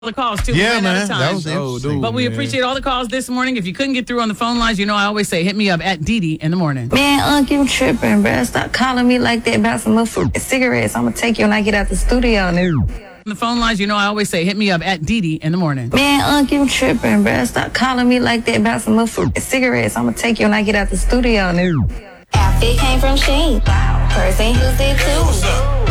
the calls too. Yeah, we ran out of man. time. That was interesting. But we appreciate all the calls this morning. If you couldn't get through on the phone lines, you know I always say hit me up at Dee in the morning. Man, you tripping, bruh. Stop calling me like that about some motherfucking cigarettes. I'm gonna take you when I get out the studio. On the phone lines, you know I always say hit me up at Dee in the morning. Man, you tripping, bruh. Stop calling me like that about some motherfucking cigarettes. I'm gonna take you when I get out the studio. Outfit came from Shein. Person used it too.